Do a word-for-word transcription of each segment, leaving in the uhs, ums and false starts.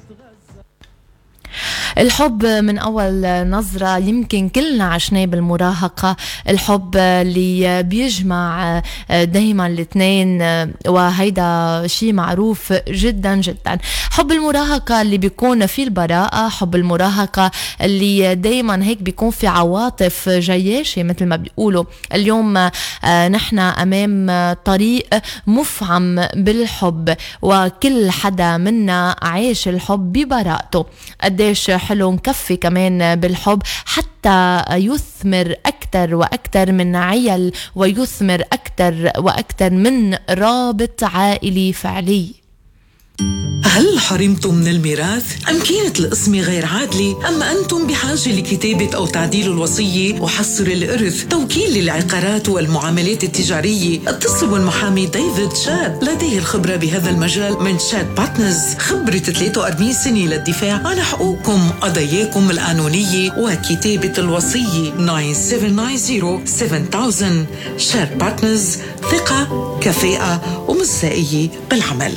الحب من أول نظرة يمكن كلنا عشناه بالمراهقة، الحب اللي بيجمع دايما الاثنين، وهيدا شيء معروف جدا جدا. حب المراهقة اللي بيكون فيه البراءة، حب المراهقة اللي دايما هيك بيكون في عواطف جياشة مثل ما بيقولوا. اليوم نحن أمام طريق مفعم بالحب، وكل حدا منا عايش الحب ببراءته. قديش حلو نكفي كمان بالحب حتى يثمر أكتر وأكتر من عيل، ويثمر أكتر وأكتر من رابط عائلي فعلي. هل حرمتم من الميراث؟ أم كانت القسمة غير عادلة؟ أما أنتم بحاجة لكتابة أو تعديل الوصية وحصر الإرث، توكيل للعقارات والمعاملات التجارية؟ اتصلوا بالمحامي ديفيد شاد، لديه الخبرة بهذا المجال من شاد بارتنرز، خبرة ثلاثة وأربعين سنة للدفاع عن حقوقكم، قضاياكم القانونية وكتابة الوصية. تسعة سبعة تسعة صفر سبعة ألف. شاد بارتنرز، ثقة، كفاءة ومصداقية بالعمل.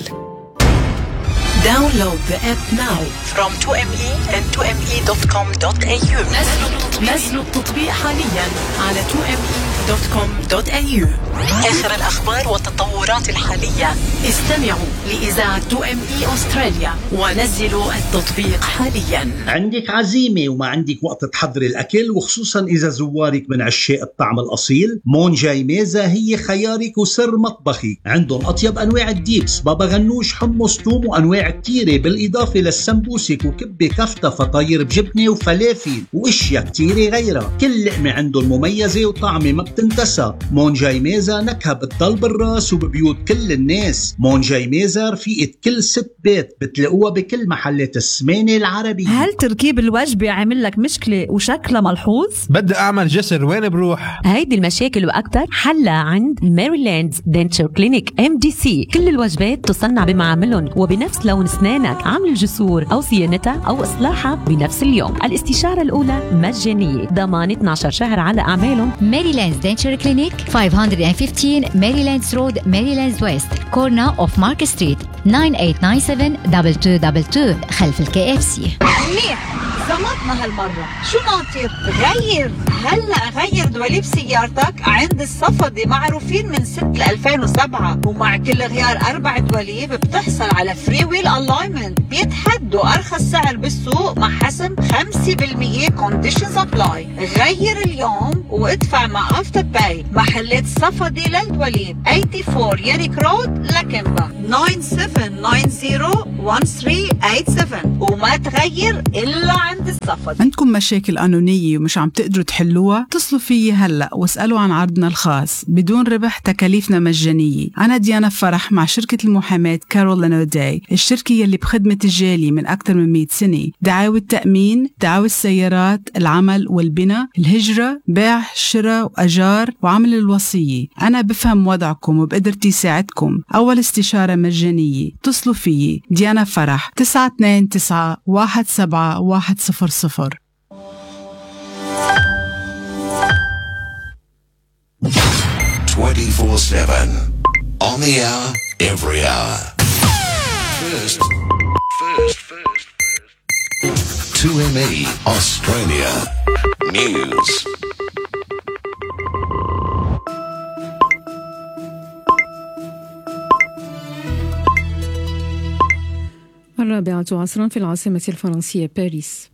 Download the app now from تو إم إي and تو إم إي دوت كوم دوت إيه يو. نزلوا التطبيق حاليا على تو إم إي دوت كوم دوت إيه يو. آخر الأخبار والتطورات الحالية. استمعوا لإذاعة تو إم إي أستراليا ونزلوا التطبيق حاليا. عندك عزيمة وما عندك وقت تحضري الأكل، وخصوصا إذا زوارك من عشاق الطعم الأصيل، مون جاي ميزة هي خيارك وسر مطبخك. عندهم أطيب أنواع الديبس، بابا غنوش، حمص، توم، وأنواع كتيرة، بالإضافة للسمبوسك وكبة كفتة فطاير بجبنة وفلافل وإشياء كتيرة غيرها. كل لقمة عندهم مميزة وطعمة ما بتنتسى. مون جاي ميزة نكهة بتضل بالراس وببيوت كل الناس. مون جاي ميزة رفيقة كل ست بيت، بتلاقوها بكل محلات السمانة العربية. هل تركيب الوجبة عامل لك مشكلة وشكلها ملحوظ؟ بدي أعمل جسر، وين بروح؟ هيدي المشاكل وأكتر حلها عند ماريلاند دنتشر كلينيك إم دي سي. كل الوجبات تصنع بمعاملهم وبنفس لون أسنانك، عمل الجسور أو صيانتها أو إصلاحها بنفس اليوم. الاستشارة الأولى مجانية، ضمان اثنا عشر شهر على أعمالهم. ماريلاند دنتشر كلينيك خمسمية وخمستاشر ماريلاندز رود، ماريلاندز ويست، كورنا أوف مارك ستريت، تسعة ثمانية تسعة سبعة اثنين اثنين اثنين اثنين خلف الكي اف سي. منيح، زمطنا هالمرة. شو ناطر؟ غير هلأ غير دواليب سيارتك عند الصفدي، معروفين من سنة ألفين وسبعة، ومع كل غيار أربع دواليب بتحصل على فري ويل ألاينمنت. بيتحدوا أرخص سعر بالسوق مع حسم خمسة بالمية كونديشنز أبلاي. غير اليوم وادفع مع أفتر باي. محلات الصفدي للدواليب أربعة وثمانين ياريك رود لكمبا، تسعة سبعة تسعة صفر واحد ثلاثة ثمانية سبعة، وما تغير إلا عند الصفدي. عندكم مشاكل قانونية ومش عم تقدروا تحلوها؟ اتصلوا فيي هلأ واسألوا عن عرضنا الخاص بدون ربح، تكاليفنا مجانية. أنا ديانا فرح مع شركة المحاماة كارول لانوداي، الشركة يلي بخدمة الجالية من أكثر من مئة سنة. دعاوى التأمين، دعاوى السيارات، العمل والبناء، الهجرة، بيع، شراء وأجار، وعمل الوصية. أنا بفهم وضعكم وبقدرتي ساعدكم. أول استشارة مجانية. اتصلوا فيي ديانا فرح تسعة اثنين تسعة واحد سبعة واحد صفر صفر. twenty-four seven on the hour, every hour. First, first, first, first. two M E Australia News. الرابعة عصرا في العاصمة الفرنسية باريس.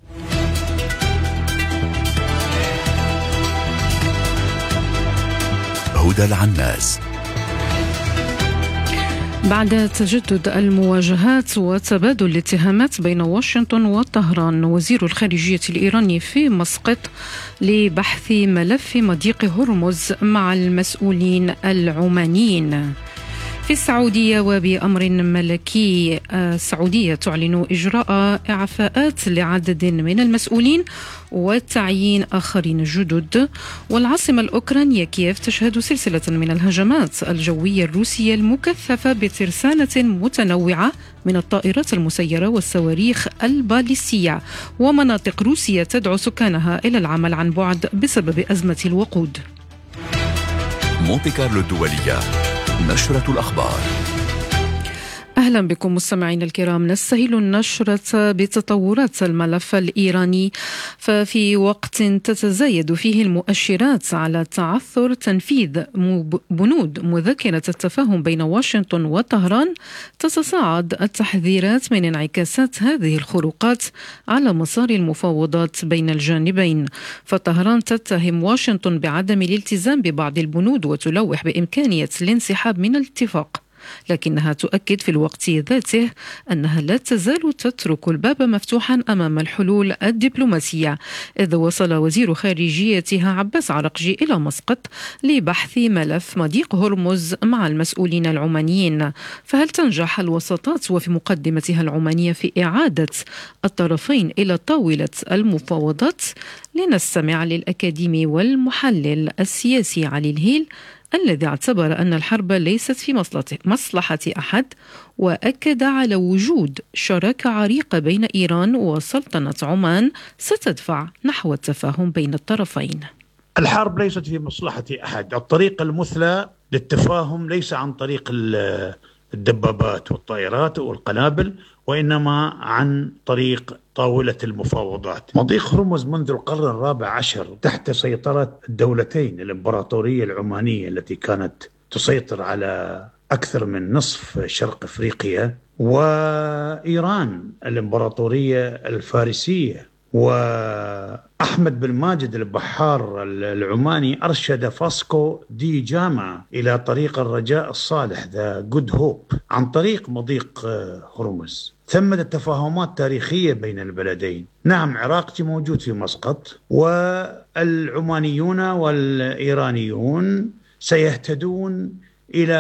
هدى العناس. بعد تجدد المواجهات وتبادل الاتهامات بين واشنطن وطهران، وزير الخارجية الإيراني في مسقط لبحث ملف مضيق هرمز مع المسؤولين العمانيين. في السعودية وبأمر ملكي، السعودية تعلن إجراء إعفاءات لعدد من المسؤولين وتعيين آخرين جدد. والعاصمة الأوكرانية كييف تشهد سلسلة من الهجمات الجوية الروسية المكثفة بترسانة متنوعة من الطائرات المسيرة والصواريخ الباليستية، ومناطق روسية تدعو سكانها إلى العمل عن بعد بسبب أزمة الوقود. مونتي كارلو الدولية، نشرة الأخبار. أهلا بكم مستمعينا الكرام. نستهل النشرة بتطورات الملف الإيراني، ففي وقت تتزايد فيه المؤشرات على تعثر تنفيذ بنود مذكرة التفاهم بين واشنطن وطهران، تتصاعد التحذيرات من انعكاسات هذه الخروقات على مسار المفاوضات بين الجانبين. فطهران تتهم واشنطن بعدم الالتزام ببعض البنود وتلوح بإمكانية الانسحاب من الاتفاق، لكنها تؤكد في الوقت ذاته أنها لا تزال تترك الباب مفتوحا أمام الحلول الدبلوماسية، إذ وصل وزير خارجيتها عباس عرقجي إلى مسقط لبحث ملف مضيق هرمز مع المسؤولين العمانيين. فهل تنجح الوساطات وفي مقدمتها العمانية في إعادة الطرفين إلى طاولة المفاوضات؟ لنستمع للأكاديمي والمحلل السياسي علي الهيل الذي اعتبر أن الحرب ليست في مصلحة أحد، وأكد على وجود شراكة عريقة بين إيران وسلطنة عمان ستدفع نحو التفاهم بين الطرفين. الحرب ليست في مصلحة أحد. الطريق المثلى للتفاهم ليس عن طريق الدبابات والطائرات والقنابل، وإنما عن طريق طاولة المفاوضات. مضيق هرمز منذ القرن الرابع عشر تحت سيطرة الدولتين، الإمبراطورية العمانية التي كانت تسيطر على أكثر من نصف شرق أفريقيا، وإيران الإمبراطورية الفارسية. وأحمد بن ماجد البحار العماني أرشد فاسكو دي جاما إلى طريق الرجاء الصالح ذا جود هوب عن طريق مضيق هرمز. ثمة تفاهمات تاريخية بين البلدين. نعم، عراقي موجود في مسقط، والعمانيون والإيرانيون سيهتدون إلى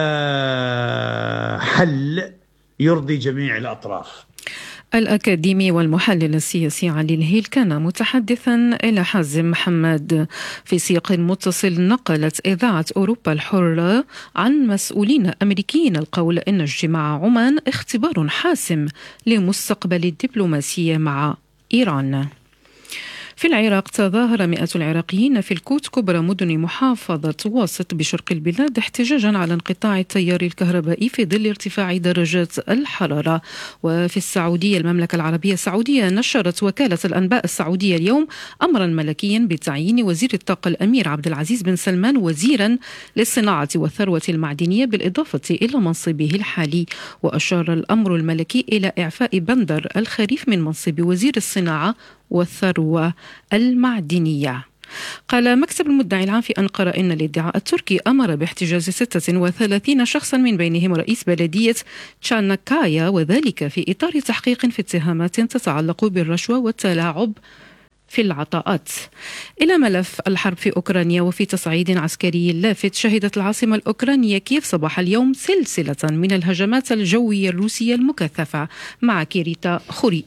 حل يرضي جميع الأطراف. الأكاديمي والمحلل السياسي علي الهيل كان متحدثا إلى حازم محمد. في سياق متصل، نقلت إذاعة أوروبا الحرة عن مسؤولين أمريكيين القول إن اجتماع عمان اختبار حاسم لمستقبل الدبلوماسية مع إيران. في العراق، تظاهر مئات العراقيين في الكوت كبرى مدن محافظة واسط بشرق البلاد احتجاجا على انقطاع التيار الكهربائي في ظل ارتفاع درجات الحرارة. وفي السعودية، المملكة العربية السعودية، نشرت وكالة الأنباء السعودية اليوم أمرا ملكيا بتعيين وزير الطاقة الأمير عبد العزيز بن سلمان وزيرا للصناعة والثروة المعدنية بالإضافة إلى منصبه الحالي. وأشار الأمر الملكي إلى إعفاء بندر الخريف من منصب وزير الصناعة والثروة المعدنية. قال مكتب المدعي العام في أنقرة إن الادعاء التركي أمر باحتجاز ستة وثلاثين شخصا من بينهم رئيس بلدية تشانكايا، وذلك في إطار تحقيق في اتهامات تتعلق بالرشوة والتلاعب في العطاءات. إلى ملف الحرب في أوكرانيا، وفي تصعيد عسكري لافت، شهدت العاصمة الأوكرانية كييف صباح اليوم سلسلة من الهجمات الجوية الروسية المكثفة. مع كيريتا خوري.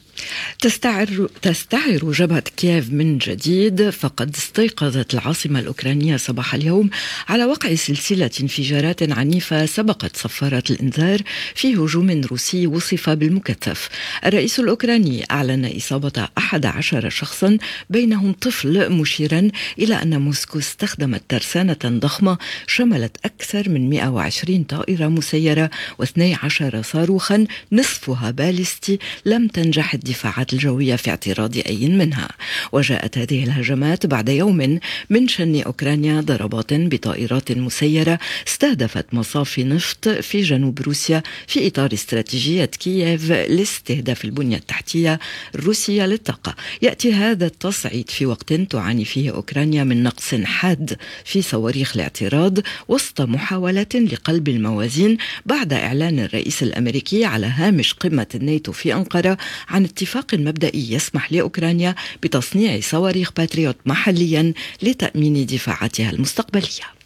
تستعر, تستعر جبهة كييف من جديد، فقد استيقظت العاصمة الأوكرانية صباح اليوم على وقع سلسلة انفجارات عنيفة سبقت صفارات الإنذار في هجوم روسي وصف بالمكثف. الرئيس الأوكراني أعلن إصابة أحد عشر شخصا بينهم طفل، مشيرا إلى أن موسكو استخدمت ترسانة ضخمة شملت أكثر من مئة وعشرين طائرة مسيرة واثني عشر صاروخا نصفها باليستي لم تنجح الدفاعات الجوية في اعتراض أي منها. وجاءت هذه الهجمات بعد يوم من شن أوكرانيا ضربات بطائرات مسيرة استهدفت مصافي نفط في جنوب روسيا في إطار استراتيجية كييف لاستهداف البنية التحتية الروسية للطاقة. يأتي هذا التصعيد في وقت تعاني فيه أوكرانيا من نقص حاد في صواريخ الاعتراض وسط محاولات لقلب الموازين بعد إعلان الرئيس الأمريكي على هامش قمة الناتو في أنقرة عن اتفاق مبدئي يسمح لأوكرانيا بتصنيع صواريخ باتريوت محليا لتأمين دفاعاتها المستقبلية.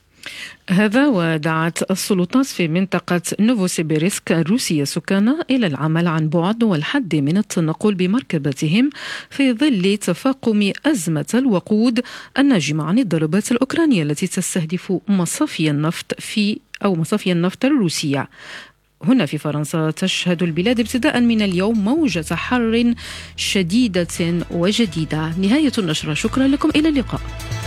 هذا ودعت السلطات في منطقة نوفوسيبيرسك الروسية سكانها إلى العمل عن بعد والحد من التنقل بمركباتهم في ظل تفاقم أزمة الوقود الناجمة عن الضربات الأوكرانية التي تستهدف مصافي النفط في أو مصافي النفط الروسية. هنا في فرنسا تشهد البلاد ابتداء من اليوم موجة حر شديدة وجديدة. نهاية النشرة، شكرا لكم، إلى اللقاء.